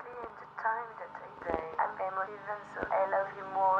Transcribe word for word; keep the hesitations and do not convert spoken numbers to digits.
exactly in the time that I die. I'm emotive, and so I love you more